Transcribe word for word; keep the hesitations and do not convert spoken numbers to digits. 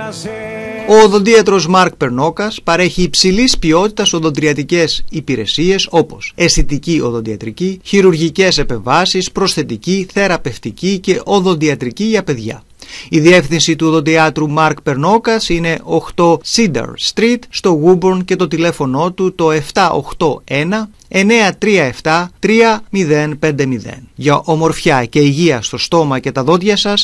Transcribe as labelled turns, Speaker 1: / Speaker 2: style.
Speaker 1: Ο οδοντίατρος Μαρκ Περνόκας παρέχει υψηλής ποιότητας οδοντιατρικές υπηρεσίες όπως αισθητική οδοντιατρική, χειρουργικές επεμβάσεις, προσθετική, θεραπευτική και οδοντιατρική για παιδιά. Η διεύθυνση του οδοντιάτρου Μαρκ Περνόκας είναι οκτώ Cedar Street στο Woburn και το τηλέφωνο του το επτά οκτώ ένα εννιά τρία επτά τρία μηδέν πέντε μηδέν. Για ομορφιά και υγεία στο στόμα και τα δόντια σας